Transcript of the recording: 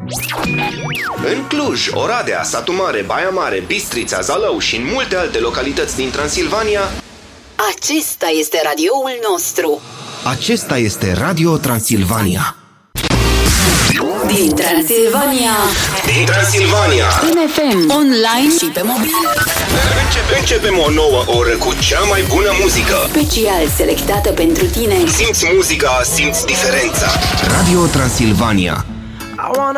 În Cluj, Oradea, Satu Mare, Baia Mare, Bistrița, Zalău și în multe alte localități din Transilvania, acesta este radioul nostru. Acesta este Radio Transilvania. Din Transilvania. Din Transilvania, În FM, online și pe mobil. Începem o nouă oră cu cea mai bună muzică. Special selectată pentru tine. Simți muzica, simți diferența. Radio Transilvania.